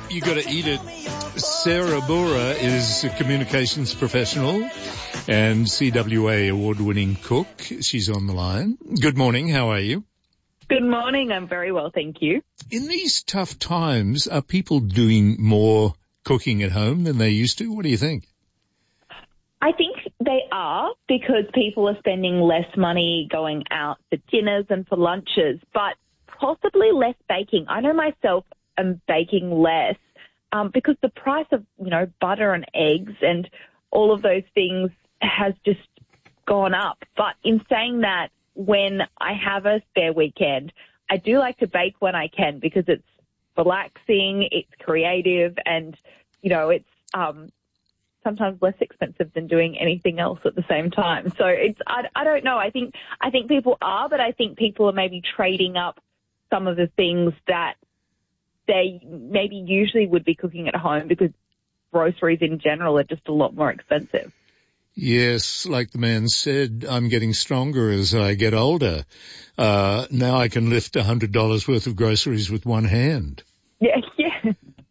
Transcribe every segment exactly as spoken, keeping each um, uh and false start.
You got to eat it. Sarah Bora is a communications professional and C W A award-winning cook. She's on the line. Good morning. How are you? Good morning. I'm very well, thank you. In these tough times, are people doing more cooking at home than they used to? What do you think? I think they are, because people are spending less money going out for dinners and for lunches, but possibly less baking. I know myself am baking less um, because the price of, you know, butter and eggs and all of those things has just gone up. But in saying that, when I have a spare weekend, I do like to bake when I can because it's relaxing, it's creative, and, you know, it's um, sometimes less expensive than doing anything else at the same time. So it's, I, I don't know. I think, I think people are, but I think people are maybe trading up some of the things that they maybe usually would be cooking at home because groceries in general are just a lot more expensive. Yes, like the man said, I'm getting stronger as I get older. Uh, now I can lift one hundred dollars worth of groceries with one hand. Yeah, yeah.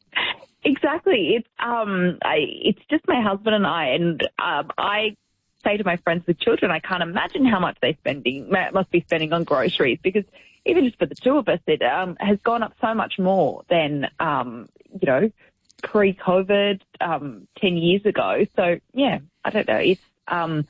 Exactly. It's um, I, it's just my husband and I, and um, I say to my friends with children, I can't imagine how much they spending must be spending on groceries, because even just for the two of us, it um, has gone up so much more than um, you know, pre-COVID um, ten years ago. So yeah, I don't know. It's um,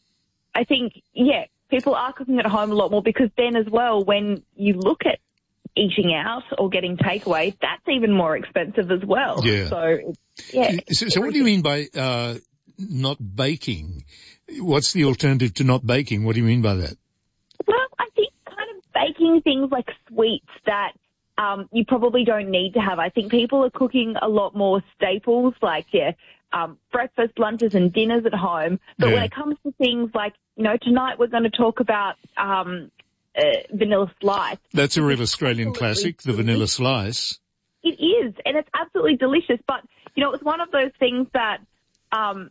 I think yeah, people are cooking at home a lot more, because then as well, when you look at eating out or getting takeaway, that's even more expensive as well. Yeah. So, yeah. So, so what do you mean by uh, not baking? What's the alternative to not baking? What do you mean by that? Well, I think kind of baking things like sweets that um, you probably don't need to have. I think people are cooking a lot more staples like, yeah, um, breakfast, lunches and dinners at home. But yeah. when it comes to things like, you know, tonight we're going to talk about um, uh, vanilla slice. That's a real Australian classic, the vanilla slice. It is, and it's absolutely delicious. But, you know, it's one of those things that, um,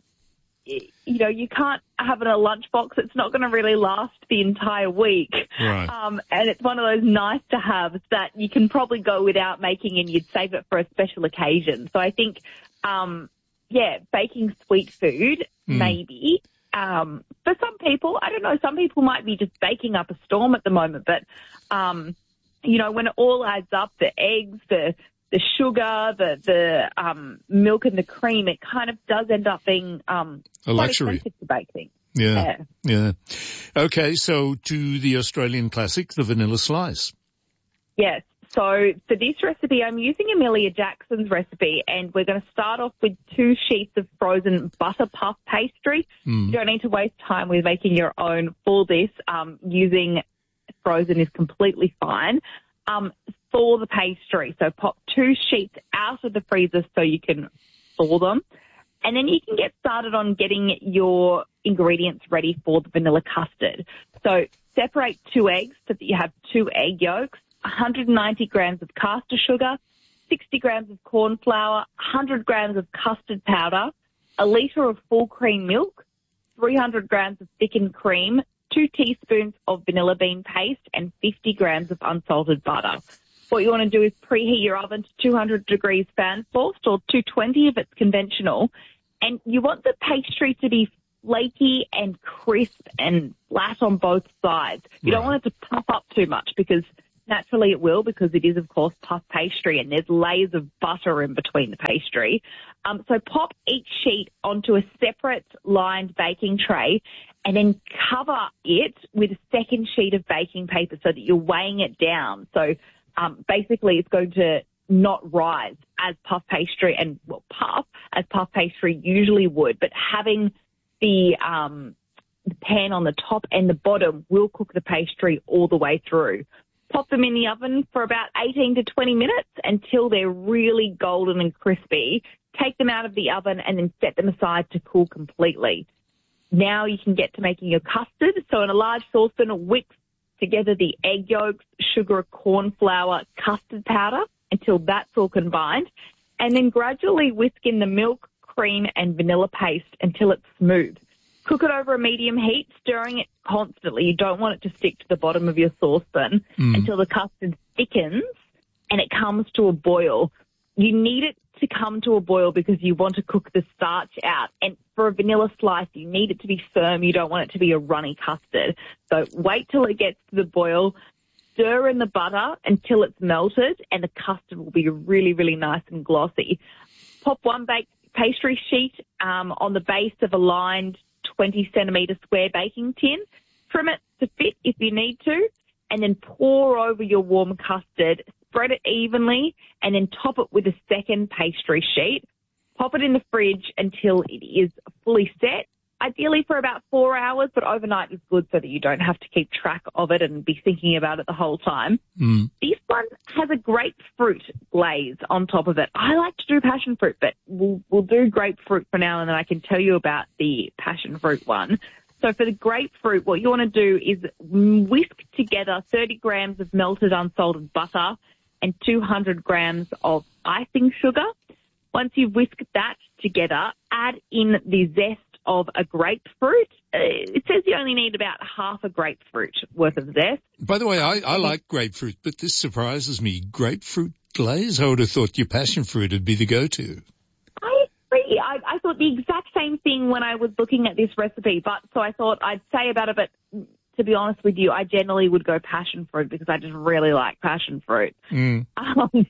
you know, you can't have in a lunchbox. It's not going to really last the entire week. Right. Um, and it's one of those nice to haves that you can probably go without making, and you'd save it for a special occasion. So I think, um, yeah, baking sweet food, mm. maybe. Um, for some people, I don't know, some people might be just baking up a storm at the moment, but, um, you know, when it all adds up, the eggs, the, the sugar, the, the, um, milk and the cream, it kind of does end up being, um, a luxury expensive to bake things. Yeah, yeah. Okay, so to the Australian classic, the vanilla slice. Yes. So for this recipe, I'm using Amelia Jackson's recipe, and we're going to start off with two sheets of frozen butter puff pastry. Mm. You don't need to waste time with making your own for this. Um, using frozen is completely fine. Um, for the pastry, so pop two sheets out of the freezer so you can thaw them. And then you can get started on getting your ingredients ready for the vanilla custard. So separate two eggs so that you have two egg yolks, one hundred ninety grams of caster sugar, sixty grams of corn flour, one hundred grams of custard powder, a litre of full cream milk, three hundred grams of thickened cream, two teaspoons of vanilla bean paste, and fifty grams of unsalted butter. What you want to do is preheat your oven to two hundred degrees fan forced, or two twenty if it's conventional. And you want the pastry to be flaky and crisp and flat on both sides. You right. don't want it to puff up too much, because naturally it will, because it is, of course, puff pastry and there's layers of butter in between the pastry. Um, so pop each sheet onto a separate lined baking tray and then cover it with a second sheet of baking paper so that you're weighing it down. So um, basically it's going to not rise as puff pastry and, well, puff as puff pastry usually would, but having the, um, the pan on the top and the bottom will cook the pastry all the way through. Pop them in the oven for about eighteen to twenty minutes until they're really golden and crispy. Take them out of the oven and then set them aside to cool completely. Now you can get to making your custard. So in a large saucepan, whip together the egg yolks, sugar, corn flour, custard powder until that's all combined, and then gradually whisk in the milk, cream and vanilla paste until it's smooth. Cook it over a medium heat, stirring it constantly. You don't want it to stick to the bottom of your saucepan mm. until the custard thickens and it comes to a boil. you need it to come to a boil because you want to cook the starch out. And for a vanilla slice, you need it to be firm. You don't want it to be a runny custard. So wait till it gets to the boil. Stir in the butter until it's melted, and the custard will be really, really nice and glossy. Pop one baked pastry sheet um, on the base of a lined twenty centimetre square baking tin. Trim it to fit if you need to, and then pour over your warm custard. Spread it evenly, and then top it with a second pastry sheet. Pop it in the fridge until it is fully set, ideally for about four hours, but overnight is good so that you don't have to keep track of it and be thinking about it the whole time. Mm. This one has a grapefruit glaze on top of it. I like to do passion fruit, but we'll, we'll do grapefruit for now, and then I can tell you about the passion fruit one. So for the grapefruit, what you want to do is whisk together thirty grams of melted unsalted butter and two hundred grams of icing sugar. Once you've whisked that together, add in the zest of a grapefruit. Uh, it says you only need about half a grapefruit worth of zest. By the way, I, I like grapefruit, but this surprises me. Grapefruit glaze? I would have thought your passion fruit would be the go-to. I agree. I, I thought the exact same thing when I was looking at this recipe, but so I thought I'd say about it, but to be honest with you, I generally would go passion fruit because I just really like passion fruit. Mm. Um,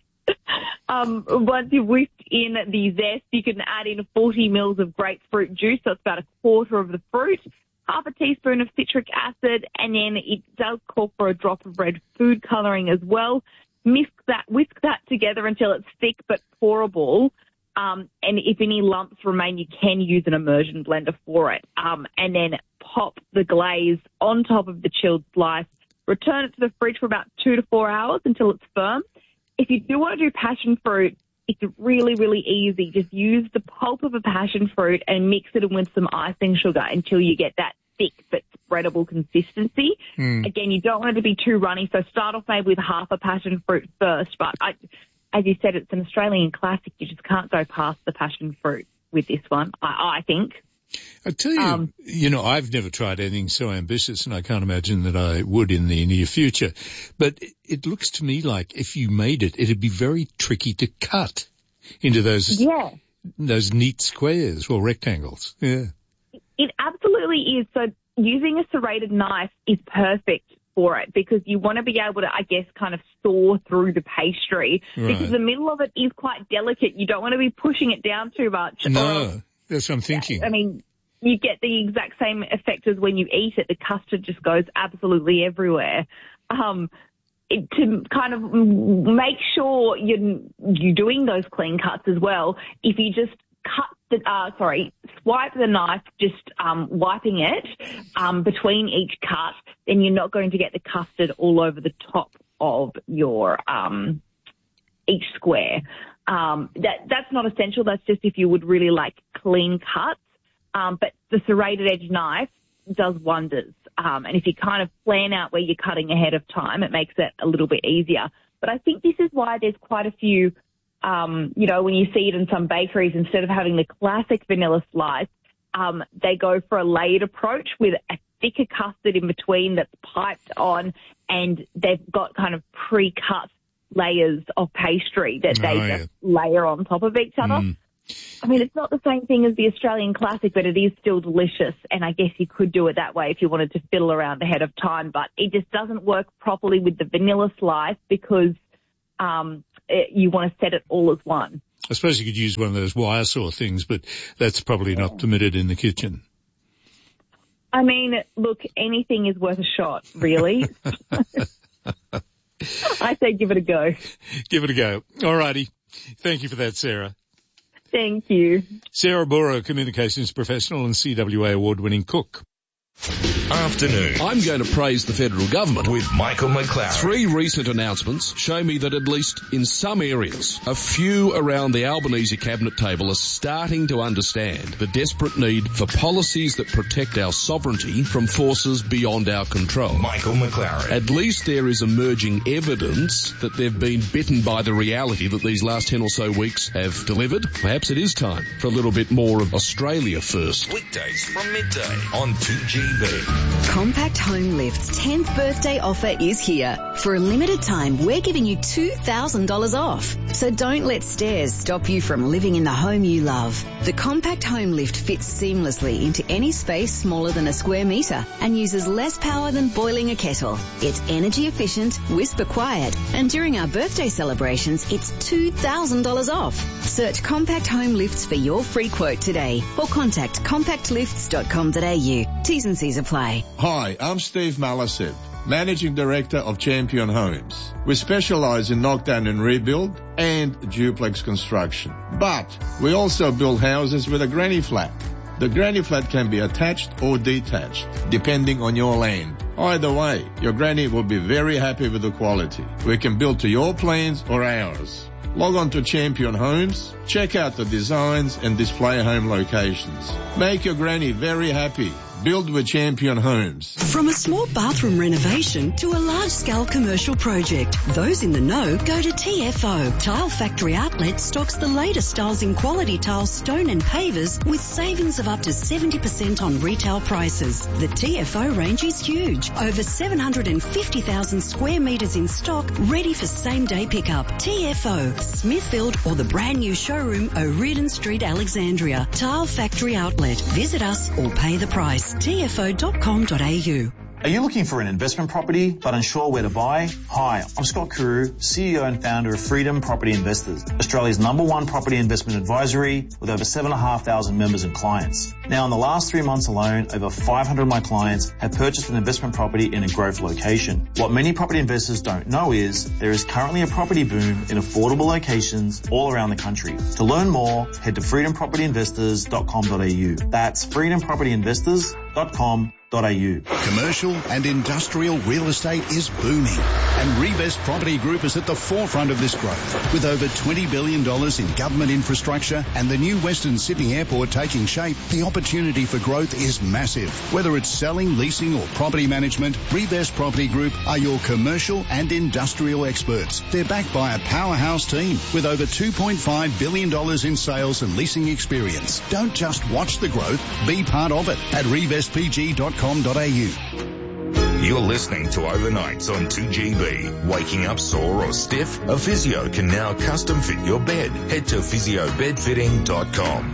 um, once you've whisked in the zest, you can add in forty mils of grapefruit juice, so it's about a quarter of the fruit, half a teaspoon of citric acid, and then it does call for a drop of red food colouring as well. Whisk that, whisk that together until it's thick but pourable. Um, and if any lumps remain, you can use an immersion blender for it. Um, and then pop the glaze on top of the chilled slice. Return it to the fridge for about two to four hours until it's firm. If you do want to do passion fruit, it's really, really easy. Just use the pulp of a passion fruit and mix it in with some icing sugar until you get that thick but spreadable consistency. Mm. Again, you don't want it to be too runny, so start off maybe with half a passion fruit first. But I, as you said, it's an Australian classic. You just can't go past the passion fruit with this one, I, I think. I tell you, um, you know, I've never tried anything so ambitious, and I can't imagine that I would in the near future. But it, it looks to me like if you made it, it'd be very tricky to cut into those yeah. those neat squares or rectangles. Yeah, it absolutely is. So using a serrated knife is perfect for it because you want to be able to, I guess, kind of saw through the pastry right. because the middle of it is quite delicate. You don't want to be pushing it down too much. No. Or, That's what I'm thinking. I mean, you get the exact same effect as when you eat it. The custard just goes absolutely everywhere. Um, it, to kind of make sure you're, you're doing those clean cuts as well, if you just cut the, uh, sorry, swipe the knife, just um, wiping it um, between each cut, then you're not going to get the custard all over the top of your um, each square. Um, that, that's not essential. That's just if you would really like clean cuts. Um, but the serrated edge knife does wonders. Um, and if you kind of plan out where you're cutting ahead of time, it makes it a little bit easier. But I think this is why there's quite a few, um, you know, when you see it in some bakeries, instead of having the classic vanilla slice, um, they go for a layered approach with a thicker custard in between that's piped on, and they've got kind of pre-cut layers of pastry that they oh, just yeah. layer on top of each other. Mm. I mean, it's not the same thing as the Australian classic, but it is still delicious, and I guess you could do it that way if you wanted to fiddle around ahead of time, but it just doesn't work properly with the vanilla slice because um, it, you want to set it all as one. I suppose you could use one of those wire saw things, but that's probably yeah. not permitted in the kitchen. I mean, look, anything is worth a shot, really. I say give it a go. Give it a go. All righty. Thank you for that, Sarah. Thank you. Sarah Bora, communications professional and C W A award-winning cook. Afternoon. I'm going to praise the federal government. With Michael McLaren. Three recent announcements show me that at least in some areas, a few around the Albanese cabinet table are starting to understand the desperate need for policies that protect our sovereignty from forces beyond our control. Michael McLaren. At least there is emerging evidence that they've been bitten by the reality that these last ten or so weeks have delivered. Perhaps it is time for a little bit more of Australia first. Weekdays from midday on two G B. Compact Home Lift's tenth birthday offer is here. For a limited time, we're giving you two thousand dollars off. So don't let stairs stop you from living in the home you love. The Compact Home Lift fits seamlessly into any space smaller than a square metre and uses less power than boiling a kettle. It's energy efficient, whisper quiet, and during our birthday celebrations, it's two thousand dollars off. Search Compact Home Lifts for your free quote today or contact compact lifts dot com dot a u. T's and C's apply. Hi, I'm Steve Malasev, Managing Director of Champion Homes. We specialise in knockdown and rebuild and duplex construction. But we also build houses with a granny flat. The granny flat can be attached or detached, depending on your land. Either way, your granny will be very happy with the quality. We can build to your plans or ours. Log on to Champion Homes, check out the designs and display home locations. Make your granny very happy. Build with Champion Homes. From a small bathroom renovation to a large-scale commercial project, those in the know go to T F O. Tile Factory Outlet stocks the latest styles in quality tile, stone and pavers with savings of up to seventy percent on retail prices. The T F O range is huge. Over seven hundred fifty thousand square metres in stock, ready for same-day pickup. T F O, Smithfield or the brand new showroom, O'Riordan Street, Alexandria. Tile Factory Outlet. Visit us or pay the price. T F O dot com dot a u. Are you looking for an investment property but unsure where to buy? Hi, I'm Scott Carew, C E O and founder of Freedom Property Investors, Australia's number one property investment advisory with over seven thousand five hundred members and clients. Now, in the last three months alone, over five hundred of my clients have purchased an investment property in a growth location. What many property investors don't know is there is currently a property boom in affordable locations all around the country. To learn more, head to freedom property investors dot com dot a u. That's freedom property investors dot com dot a u. Commercial and industrial real estate is booming, and Revest Property Group is at the forefront of this growth. With over twenty billion dollars in government infrastructure and the new Western Sydney Airport taking shape, the opportunity for growth is massive. Whether it's selling, leasing or property management, Revest Property Group are your commercial and industrial experts. They're backed by a powerhouse team with over two point five billion dollars in sales and leasing experience. Don't just watch the growth, be part of it at revest p g dot com dot a u. You're listening to Overnights on two G B. Waking up sore or stiff? A physio can now custom fit your bed. Head to physio bed fitting dot com.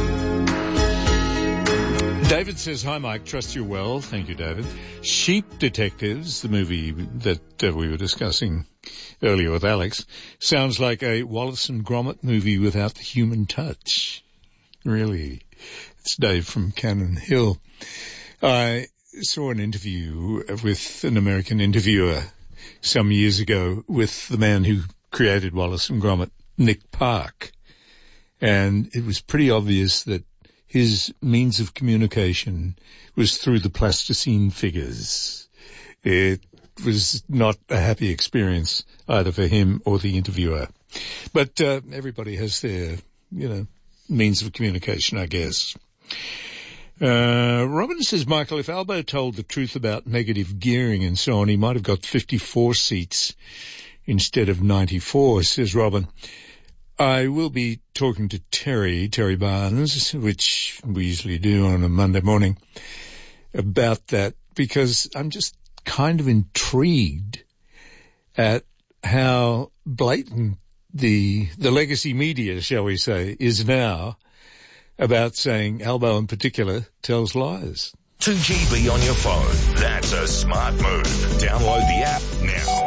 David says, hi Mike, trust you well. Thank you, David. Sheep Detectives, the movie that uh, we were discussing earlier with Alex, sounds like a Wallace and Gromit movie without the human touch. Really. It's Dave from Cannon Hill. I saw an interview with an American interviewer some years ago with the man who created Wallace and Gromit, Nick Park. And it was pretty obvious that his means of communication was through the plasticine figures. It was not a happy experience either for him or the interviewer. But uh, everybody has their, you know, means of communication, I guess. Uh, Robin says, Michael, if Albo told the truth about negative gearing and so on, he might have got fifty-four seats instead of ninety-four, says Robin. I will be talking to Terry, Terry Barnes, which we usually do on a Monday morning, about that, because I'm just kind of intrigued at how blatant the, the legacy media, shall we say, is now about saying Albo in particular tells lies. two G B on your phone. That's a smart move. Download the app now.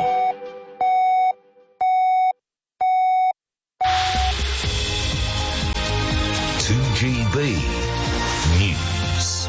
two G B News.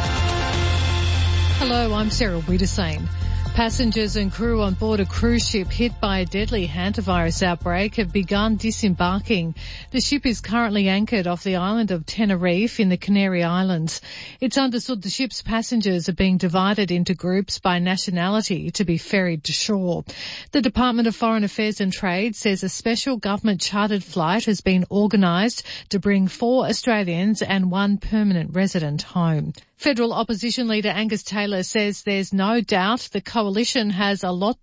Hello, I'm Sarah Wiedersane. Passengers and crew on board a cruise ship hit by a deadly hantavirus outbreak have begun disembarking. The ship is currently anchored off the island of Tenerife in the Canary Islands. It's understood the ship's passengers are being divided into groups by nationality to be ferried to shore. The Department of Foreign Affairs and Trade says a special government chartered flight has been organised to bring four Australians and one permanent resident home. Federal opposition leader Angus Taylor says there's no doubt the coalition has a lot to learn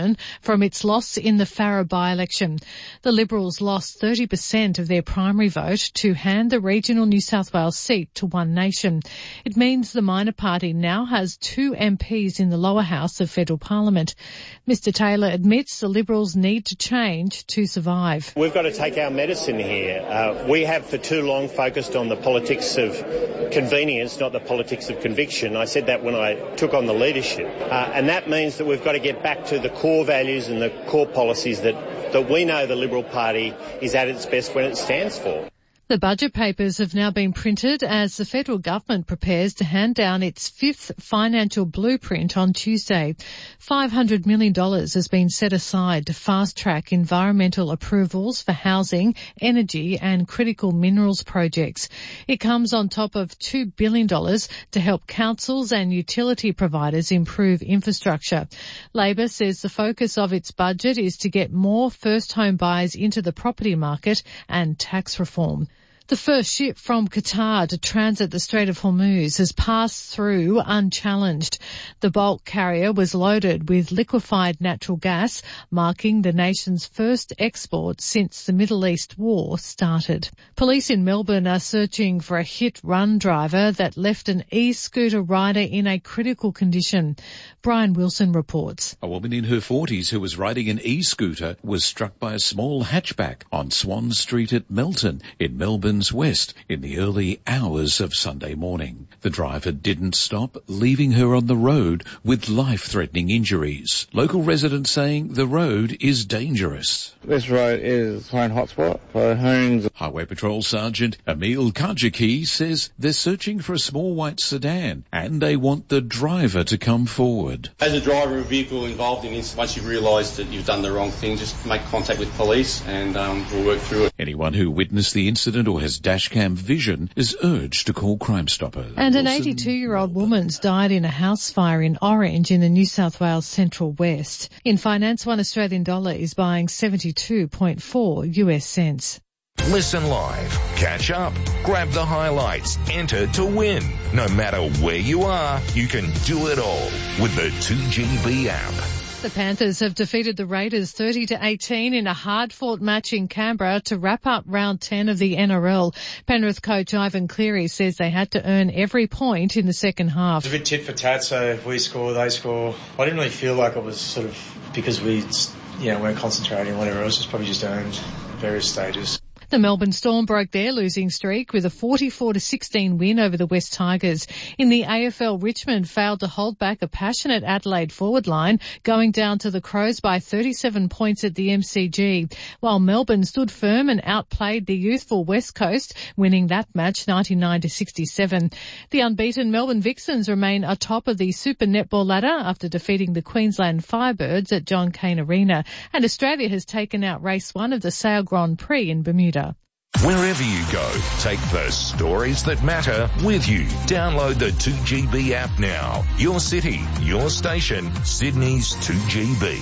learn from its loss in the Farrer by-election. The Liberals lost thirty percent of their primary vote to hand the regional New South Wales seat to One Nation. It means the minor party now has two M Ps in the lower house of federal parliament. Mister Taylor admits the Liberals need to change to survive. We've got to take our medicine here. Uh, we have for too long focused on the politics of convenience, not the politics of conviction. I said that when I took on the leadership. Uh, and that means that we've got to get back to the core values and the core policies that, that we know the Liberal Party is at its best when it stands for. The budget papers have now been printed as the federal government prepares to hand down its fifth financial blueprint on Tuesday. five hundred million dollars has been set aside to fast-track environmental approvals for housing, energy and critical minerals projects. It comes on top of two billion dollars to help councils and utility providers improve infrastructure. Labor says the focus of its budget is to get more first-home buyers into the property market and tax reform. The first ship from Qatar to transit the Strait of Hormuz has passed through unchallenged. The bulk carrier was loaded with liquefied natural gas, marking the nation's first export since the Middle East war started. Police in Melbourne are searching for a hit-run driver that left an e-scooter rider in a critical condition. Brian Wilson reports. A woman in her forties who was riding an e-scooter was struck by a small hatchback on Swan Street at Melton in Melbourne West in the early hours of Sunday morning. The driver didn't stop, leaving her on the road with life-threatening injuries. Local residents saying the road is dangerous. This road is a home hotspot for homes. Highway Patrol Sergeant Emil Kajaki says they're searching for a small white sedan and they want the driver to come forward. As a driver of a vehicle involved in this, once you've realised that you've done the wrong thing, just make contact with police and um, we'll work through it. Anyone who witnessed the incident or has dashcam vision is urged to call Crime Stopper. And an eighty-two-year-old woman's died in a house fire in Orange in the New South Wales Central West. In finance, one Australian dollar is buying seventy-two point four U S cents. Listen live, catch up, grab the highlights, enter to win. No matter where you are, you can do it all with the two G B app. The Panthers have defeated the Raiders thirty to eighteen in a hard-fought match in Canberra to wrap up round ten of the N R L. Penrith coach Ivan Cleary says they had to earn every point in the second half. It's a bit tit for tat, so if we score, they score. I didn't really feel like it was sort of because we, you know, weren't concentrating or whatever else. It's probably just earned various stages. The Melbourne Storm broke their losing streak with a forty-four to sixteen win over the West Tigers. In the A F L, Richmond failed to hold back a passionate Adelaide forward line, going down to the Crows by thirty-seven points at the M C G, while Melbourne stood firm and outplayed the youthful West Coast, winning that match ninety-nine to sixty-seven. The unbeaten Melbourne Vixens remain atop of the Super Netball ladder after defeating the Queensland Firebirds at John Cain Arena, and Australia has taken out race one of the Sail Grand Prix in Bermuda. Wherever you go, take the stories that matter with you. Download the two G B app now. Your city, your station, Sydney's two G B.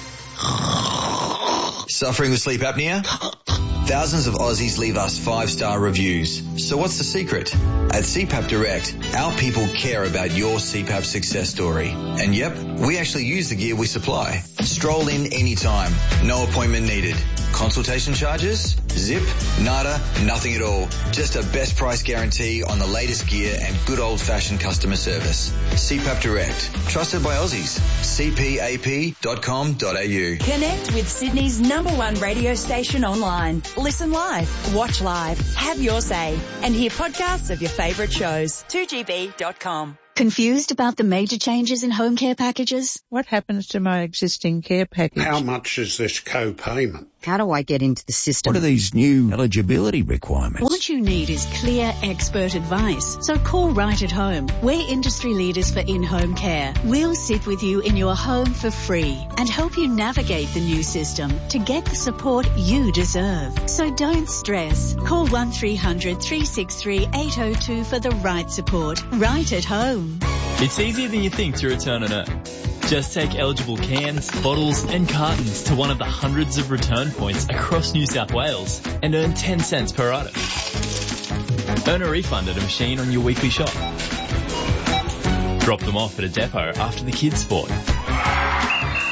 Suffering with sleep apnea? Thousands of Aussies leave us five-star reviews. So what's the secret? At C PAP Direct, our people care about your C PAP success story. And yep, we actually use the gear we supply. Stroll in anytime. No appointment needed. Consultation charges? Zip? Nada? Nothing at all. Just a best price guarantee on the latest gear and good old-fashioned customer service. C PAP Direct. Trusted by Aussies. c p a p dot com dot a u. Connect with Sydney's number one radio station online. Listen live, watch live, have your say, and hear podcasts of your favourite shows. two G B dot com. Confused about the major changes in home care packages? What happens to my existing care package? How much is this co-payment? How do I get into the system? What are these new eligibility requirements? What you need is clear expert advice. So call Right at Home. We're industry leaders for in-home care. We'll sit with you in your home for free and help you navigate the new system to get the support you deserve. So don't stress. Call one three hundred three six three eight oh two for the right support. Right at Home. It's easier than you think to return an urn. Just take eligible cans, bottles and cartons to one of the hundreds of return points across New South Wales and earn ten cents per item. Earn a refund at a machine on your weekly shop. Drop them off at a depot after the kids' sport.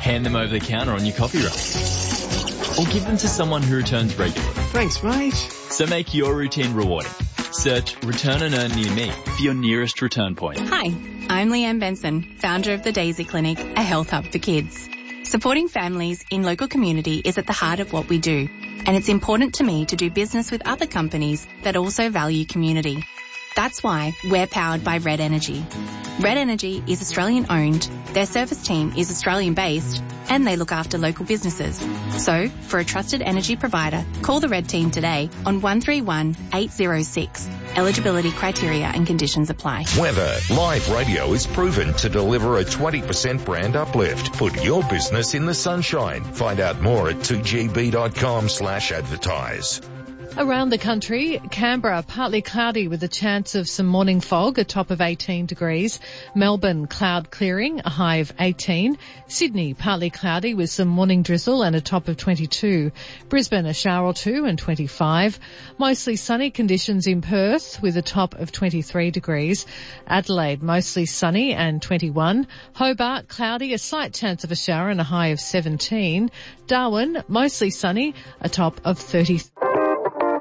hand them over the counter on your coffee run, or give them to someone who returns regularly. Thanks, mate. So make your routine rewarding. Search Return and Earn near me for your nearest return point. Hi, I'm Leanne Benson, founder of the Daisy Clinic, a health hub for kids. Supporting families in local community is at the heart of what we do, and it's important to me to do business with other companies that also value community. That's why we're powered by Red Energy. Red Energy is Australian owned, their service team is Australian based, and they look after local businesses. So, for a trusted energy provider, call the Red team today on one three one, eight zero six. Eligibility criteria and conditions apply. Weather. Live radio is proven to deliver a twenty percent brand uplift. Put your business in the sunshine. Find out more at two g b dot com slash advertise. Around the country, Canberra, partly cloudy with a chance of some morning fog, a top of eighteen degrees. Melbourne, cloud clearing, a high of eighteen. Sydney, partly cloudy with some morning drizzle and a top of twenty-two. Brisbane, a shower or two and twenty-five. Mostly sunny conditions in Perth with a top of twenty-three degrees. Adelaide, mostly sunny and twenty-one. Hobart, cloudy, a slight chance of a shower and a high of seventeen. Darwin, mostly sunny, a top of thirty.